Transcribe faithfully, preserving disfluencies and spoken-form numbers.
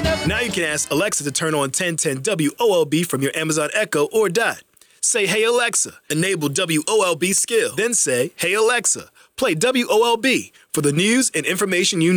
Now you can ask Alexa to turn on ten ten W O L B from your Amazon Echo or Dot. Say, hey Alexa, enable W O L B skill. Then say, hey Alexa, play W O L B for the news and information you need.